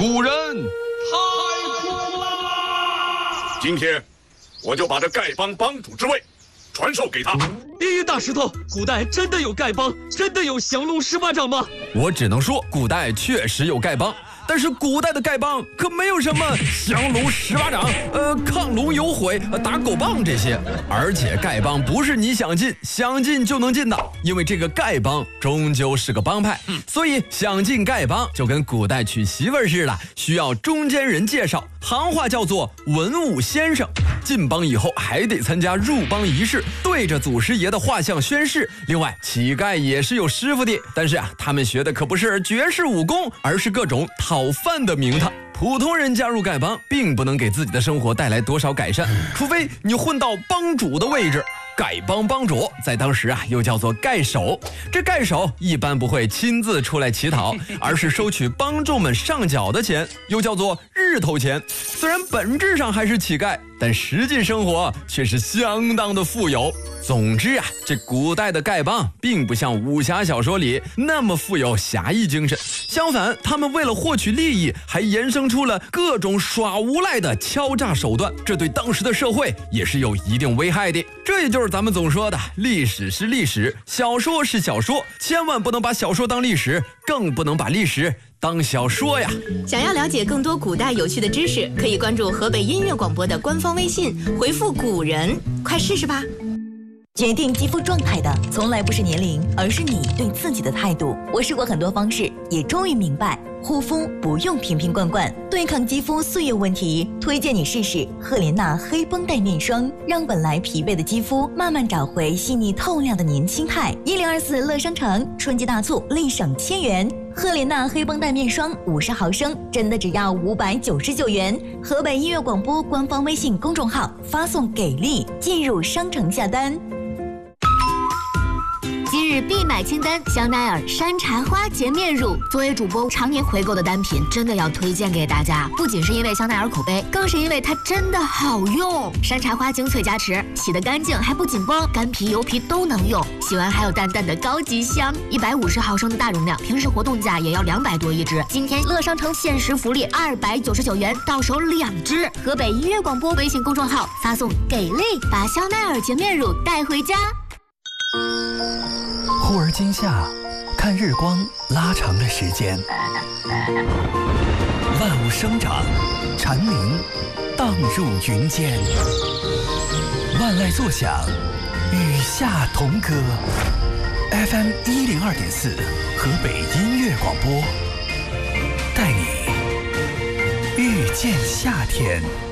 古人太苦了。 今天，我就把这丐帮帮主之位传授给他。 大石头，古代真的有丐帮，真的有降龙十八掌吗？ 我只能说，古代确实有丐帮。但是古代的丐帮可没有什么降龙十八掌、亢龙有悔、打狗棒这些，而且丐帮不是你想进就能进的，因为这个丐帮终究是个帮派，所以想进丐帮就跟古代娶媳妇似的，需要中间人介绍，行话叫做文武先生。进帮以后还得参加入帮仪式，对着祖师爷的画像宣誓。另外，乞丐也是有师傅的，但是他们学的可不是绝世武功，而是各种讨饭的名堂。普通人加入丐帮，并不能给自己的生活带来多少改善，除非你混到帮主的位置。丐帮帮主在当时又叫做丐首，这丐首一般不会亲自出来乞讨，而是收取帮众们上缴的钱，又叫做日头钱。虽然本质上还是乞丐，但实际生活却是相当的富有。总之这古代的丐帮并不像武侠小说里那么富有侠义精神，相反，他们为了获取利益，还延伸出了各种耍无赖的敲诈手段，这对当时的社会也是有一定危害的。这也就是咱们总说的，历史是历史，小说是小说，千万不能把小说当历史，更不能把历史当小说呀！ 想要了解更多古代有趣的知识，可以关注河北音乐广播的官方微信，回复古人，快试试吧。 决定肌肤状态的从来不是年龄，而是你对自己的态度。我试过很多方式，也终于明白，护肤不用瓶瓶罐罐，对抗肌肤岁月问题，推荐你试试赫莲娜黑绷带面霜，让本来疲惫的肌肤慢慢找回细腻透亮的年轻态。1024乐商城春季大促，立省1000元。赫莲娜黑绷带面霜50毫升，真的只要599元。河北音乐广播官方微信公众号发送给力，进入商城下单。 今日必买清单：香奈儿山茶花洁面乳。作为主播常年回购的单品，真的要推荐给大家。不仅是因为香奈儿口碑，更是因为它真的好用。山茶花精粹加持，洗得干净还不紧绷，干皮油皮都能用。洗完还有淡淡的高级香。150毫升的大容量，平时活动价也要200多一支。今天乐商城限时福利299元，到手2支。河北音乐广播微信公众号发送给力，把香奈儿洁面乳带回家。 忽而今夏，看日光拉长的时间，万物生长，蝉鸣荡入云间，万籁作响，与夏同歌。FM 102.4，河北音乐广播，带你遇见夏天。